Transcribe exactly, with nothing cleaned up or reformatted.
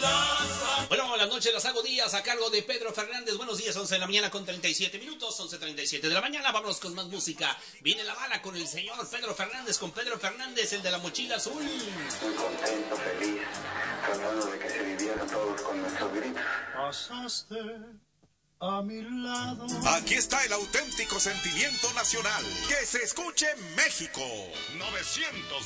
Bueno, las noches las hago días a cargo de Pedro Fernández. Buenos días, once de la mañana con treinta y siete minutos, once treinta y siete de la mañana. Vámonos con más música. Viene la bala con el señor Pedro Fernández, con Pedro Fernández, el de la mochila azul. Muy contento, feliz, tratando de que se vivieran todos con nuestros gritos. Pasaste a mi lado. Aquí está el auténtico sentimiento nacional. Que se escuche México. novecientos